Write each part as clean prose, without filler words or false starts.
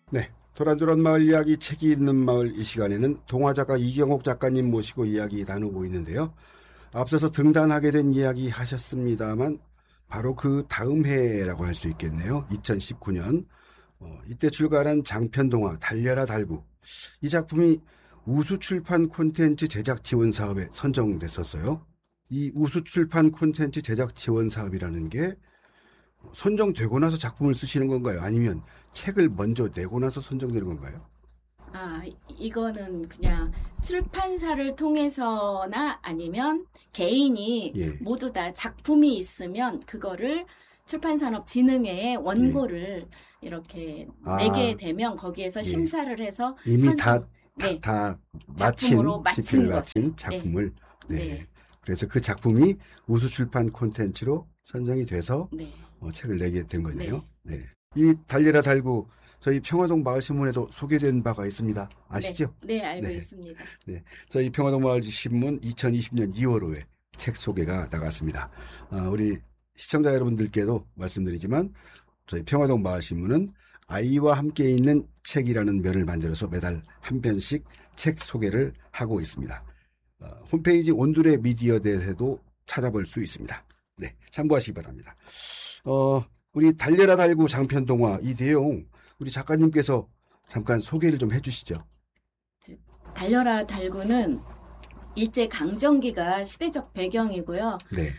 네, 도란도란 마을 이야기 책이 있는 마을 이 시간에는 동화작가 이경옥 작가님 모시고 이야기 나누고 있는데요. 앞서서 등단하게 된 이야기 하셨습니다만 바로 그 다음 해라고 할 수 있겠네요. 2019년 이때 출간한 장편 동화 달려라 달구. 이 작품이 우수출판 콘텐츠 제작 지원 사업에 선정됐었어요. 이 우수출판 콘텐츠 제작 지원 사업이라는 게 선정되고 나서 작품을 쓰시는 건가요? 아니면 책을 먼저 내고 나서 선정되는 건가요? 이거는 그냥 출판사를 통해서나 아니면 개인이 모두 다 작품이 있으면 그거를 출판산업진흥회에 원고를 이렇게 내게 되면 거기에서 심사를 해서 이미 다 마친 작품을 그래서 그 작품이 우수출판 콘텐츠로 선정이 돼서 책을 내게 된 거네요. 네. 이 달려라 달구 저희 평화동 마을신문에도 소개된 바가 있습니다. 아시죠? 네, 알고 있습니다. 네, 저희 평화동 마을신문 2020년 2월호에 책 소개가 나갔습니다. 우리 시청자 여러분들께도 말씀드리지만 저희 평화동 마을신문은 아이와 함께 있는 책이라는 면을 만들어서 매달 한 편씩 책 소개를 하고 있습니다. 홈페이지 온두레 미디어댓에도 찾아볼 수 있습니다. 네, 참고하시기 바랍니다. 우리 달려라 달구 장편 동화 이 내용 우리 작가님께서 잠깐 소개를 좀 해주시죠. 달려라 달구는 일제 강점기가 시대적 배경이고요. 네.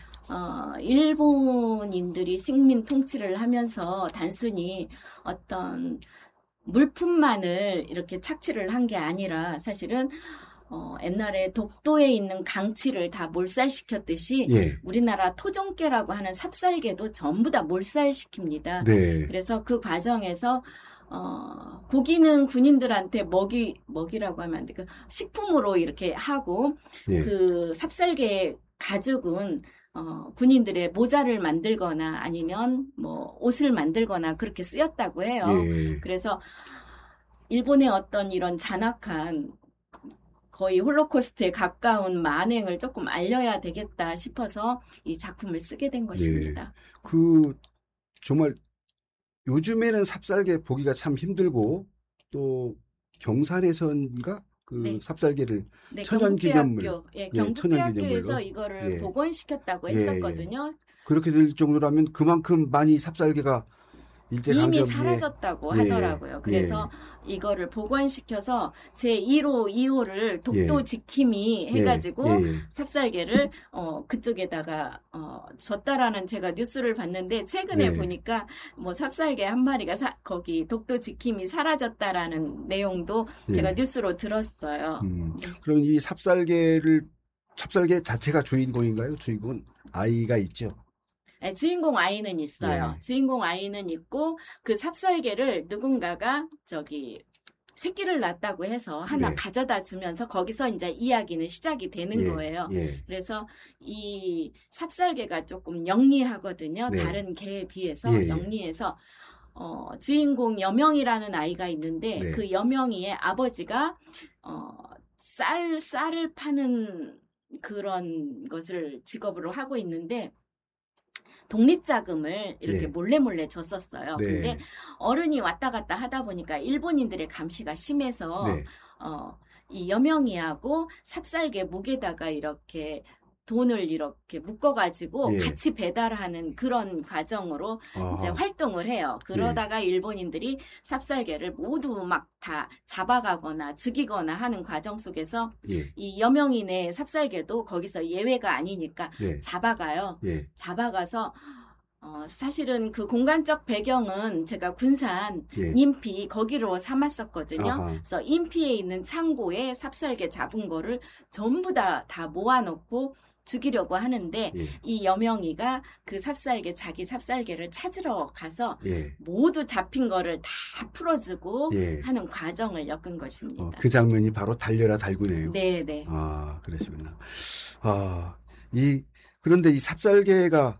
일본인들이 식민 통치를 하면서 단순히 어떤 물품만을 이렇게 착취를 한 게 아니라 사실은 옛날에 독도에 있는 강치를 다 몰살시켰듯이 우리나라 토종개라고 하는 삽살개도 전부 다 몰살시킵니다. 네. 그래서 그 과정에서 고기는 군인들한테 먹이라고 하면 안 돼. 그 식품으로 이렇게 하고 그 삽살개 가죽은 군인들의 모자를 만들거나 아니면 뭐 옷을 만들거나 그렇게 쓰였다고 해요. 그래서 일본의 어떤 이런 잔악한 거의 홀로코스트에 가까운 만행을 조금 알려야 되겠다 싶어서 이 작품을 쓰게 된 것입니다. 정말 요즘에는 삽살개 보기가 참 힘들고 또 경산에선가 삽살개를 천연기념물 경북대학교에서 이거를 복원시켰다고 했었거든요. 그렇게 될 정도라면 그만큼 많이 삽살개가 이미 사라졌다고 하더라고요. 그래서 이거를 복원시켜서 제1호, 2호를 독도 지킴이 해가지고 삽살개를 그쪽에다가 줬다라는 제가 뉴스를 봤는데 최근에 보니까 뭐 삽살개 한 마리가 거기 독도 지킴이 사라졌다라는 내용도 제가 뉴스로 들었어요. 그럼 이 삽살개 자체가 주인공인가요? 주인공은 아이가 있죠? 네, 주인공 아이는 있어요. 주인공 아이는 있고 그 삽살개를 누군가가 새끼를 낳았다고 해서 하나 가져다 주면서 거기서 이제 이야기는 시작이 되는 거예요. 그래서 이 삽살개가 조금 영리하거든요. 다른 개에 비해서 영리해서 주인공 여명이라는 아이가 있는데 그 여명이의 아버지가 쌀을 파는 그런 것을 직업으로 하고 있는데 독립자금을 이렇게 몰래 줬었어요. 근데 어른이 왔다 갔다 하다 보니까 일본인들의 감시가 심해서 이 여명이하고 삽살개 목에다가 이렇게 돈을 이렇게 묶어가지고 같이 배달하는 그런 과정으로 이제 활동을 해요. 그러다가 일본인들이 삽살개를 모두 막 다 잡아가거나 죽이거나 하는 과정 속에서 이 여명인의 삽살개도 거기서 예외가 아니니까 잡아가요. 잡아가서 사실은 그 공간적 배경은 제가 군산 인피 거기로 삼았었거든요. 그래서 인피에 있는 창고에 삽살개 잡은 거를 전부 다 모아놓고 죽이려고 하는데 이 여명이가 그 자기 삽살개를 찾으러 가서 모두 잡힌 거를 다 풀어주고 하는 과정을 엮은 것입니다. 그 장면이 바로 달려라 달구네요. 네네. 그러시구나. 그런데 이 삽살개가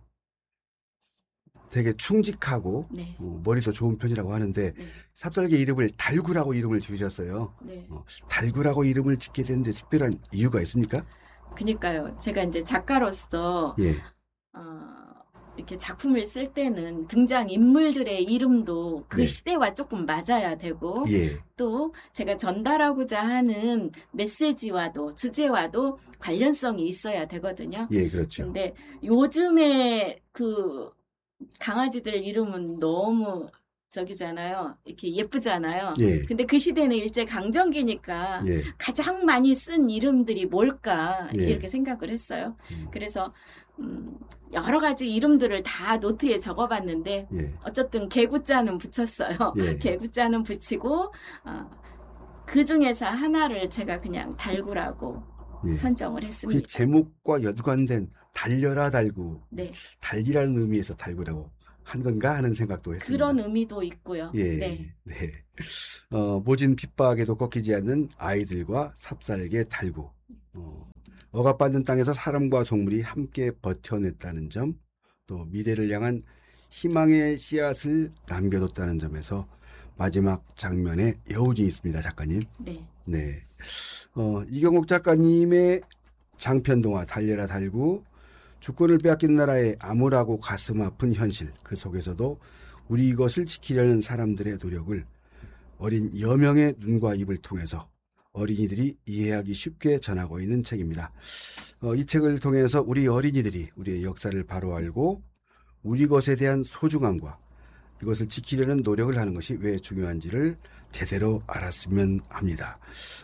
되게 충직하고 머리도 좋은 편이라고 하는데 삽살개 이름을 달구라고 이름을 지으셨어요. 달구라고 이름을 짓게 됐는데 특별한 이유가 있습니까? 그러니까요. 제가 이제 작가로서 이렇게 작품을 쓸 때는 등장 인물들의 이름도 그 네. 시대와 조금 맞아야 되고 예. 또 제가 전달하고자 하는 메시지와도 주제와도 관련성이 있어야 되거든요. 예, 그렇죠. 근데 요즘에 그 강아지들 이름은 너무 저기잖아요. 이렇게 예쁘잖아요. 예. 근데 그 시대는 일제 강점기니까 예. 가장 많이 쓴 이름들이 뭘까 예. 이렇게 생각을 했어요. 그래서 여러 가지 이름들을 다 노트에 적어봤는데 예. 어쨌든 개구자는 붙였어요. 예. 개구자는 붙이고 그 중에서 하나를 제가 그냥 달구라고 예. 선정을 했습니다. 그 제목과 연관된 달려라 달구, 네. 달기라는 의미에서 달구라고 한 건가 하는 생각도 했습니다. 그런 의미도 있고요. 예. 네. 네. 모진 핍박에도 꺾이지 않는 아이들과 삽살개 달구. 억압받는 땅에서 사람과 동물이 함께 버텨냈다는 점, 또 미래를 향한 희망의 씨앗을 남겨뒀다는 점에서 마지막 장면에 여운이 있습니다, 작가님. 네. 네. 이경옥 작가님의 장편 동화 달려라 달구, 주권을 빼앗긴 나라의 암울하고 가슴 아픈 현실, 그 속에서도 우리 이것을 지키려는 사람들의 노력을 어린 여명의 눈과 입을 통해서 어린이들이 이해하기 쉽게 전하고 있는 책입니다. 이 책을 통해서 우리 어린이들이 우리의 역사를 바로 알고 우리 것에 대한 소중함과 이것을 지키려는 노력을 하는 것이 왜 중요한지를 제대로 알았으면 합니다.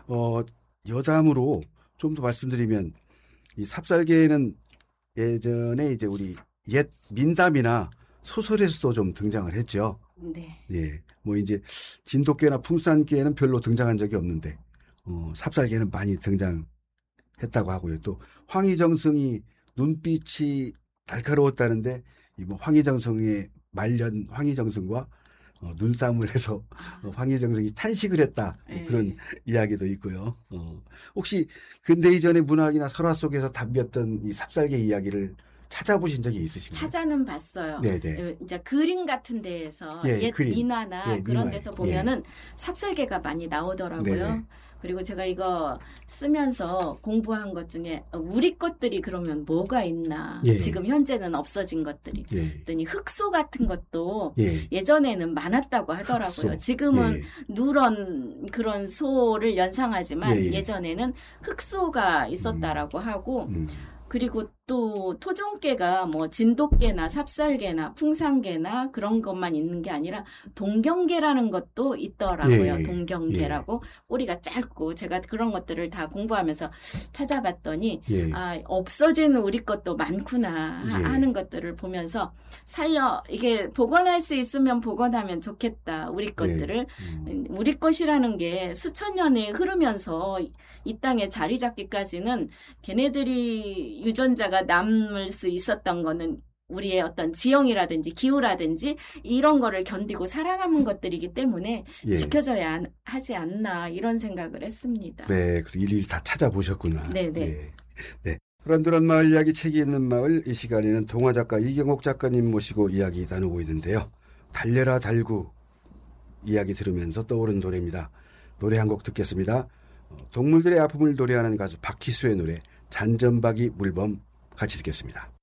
여담으로 좀 더 말씀드리면 이 삽살개는 예전에 이제 우리 옛 민담이나 소설에서도 좀 등장을 했죠. 네. 예. 뭐 이제 진돗개나 풍산개는 별로 등장한 적이 없는데 삽살개는 많이 등장했다고 하고요. 또 황희정승이 눈빛이 날카로웠다는데 이 뭐 황희정승의 말년 황희정승과 눈싸움을 해서 황희정승이 탄식을 했다 뭐 그런 이야기도 있고요. 혹시 근대 이전의 문학이나 설화 속에서 담겼던 이 삽살개 이야기를 찾아보신 적이 있으신가요? 찾아는 봤어요. 네네. 이제 그림 같은 데에서 예, 옛 그림. 민화나 예, 그런 민화에. 데서 보면은 삽살개가 많이 나오더라고요. 네네. 그리고 제가 이거 쓰면서 공부한 것 중에 우리 것들이 그러면 뭐가 있나. 예. 지금 현재는 없어진 것들이. 예. 그랬더니 흑소 같은 것도 예. 예전에는 많았다고 하더라고요. 흑소. 지금은 예. 누런 그런 소를 연상하지만 예, 예. 예전에는 흑소가 있었다라고 하고 그리고 또 토종개가 뭐 진돗개나 삽살개나 풍산개나 그런 것만 있는 게 아니라 동경개라는 것도 있더라고요. 예, 동경개라고 꼬리가 짧고 제가 그런 것들을 다 공부하면서 찾아봤더니 예. 없어진 우리 것도 많구나 예. 하는 것들을 보면서 이게 복원할 수 있으면 복원하면 좋겠다. 우리 것들을 우리 것이라는 게 수천 년이 흐르면서 이 땅에 자리 잡기까지는 걔네들이 유전자가 남을 수 있었던 거는 우리의 어떤 지형이라든지 기후라든지 이런 거를 견디고 살아남은 것들이기 때문에 예. 지켜져야 하지 않나 이런 생각을 했습니다. 네, 그리고 일일이 다 찾아보셨구나. 네네. 네. 네. 도란도란 마을 이야기 책이 있는 마을, 이 시간에는 동화작가 이경옥 작가님 모시고 이야기 나누고 있는데요. 달려라 달구 이야기 들으면서 떠오른 노래입니다. 노래 한 곡 듣겠습니다. 동물들의 아픔을 노래하는 가수 박희수의 노래 잔점박이 물범 같이 듣겠습니다.